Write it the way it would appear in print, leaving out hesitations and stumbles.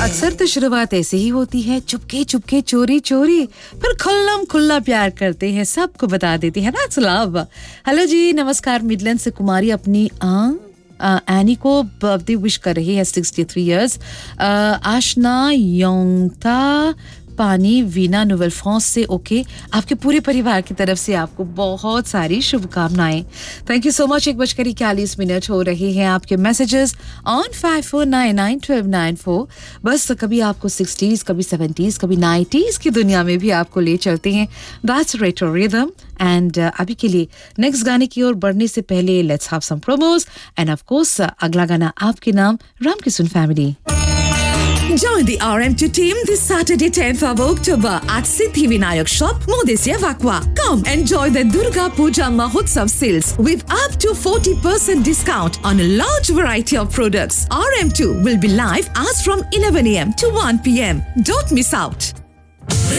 अक्सर तो शुरुआत ऐसे ही होती है, चुपके चुपके चोरी चोरी, फिर खुल्लम खुल्ला प्यार करते हैं, सबको बता देती है ना लव। हेलो जी, नमस्कार। मिडलैंड से कुमारी अपनी एनी को बर्थडे विश कर रही है, 63 इयर्स। आशना योंगता पानी वीना नोवेल फ्रांस से। ओके, आपके पूरे परिवार की तरफ से आपको बहुत सारी शुभकामनाएं। Thank you so much. 1:41 हो रहे हैं आपके मैसेजेस ऑन 54991294। बस कभी आपको 60s, कभी 70s, कभी 90s की दुनिया में भी आपको ले चलते हैं। That's retro rhythm. एंड अभी के लिए नेक्स्ट गाने की ओर बढ़ने से पहले let's have some promos end of course अगला गाना आपके नाम, Ram Kishan family. Join the RM2 team this Saturday 10th of October at Siddhi Vinayak Shop, Modesya Vakwa. Come enjoy the Durga Puja Mahotsav sales with up to 40% discount on a large variety of products. RM2 will be live as from 11 a.m. to 1 p.m. Don't miss out.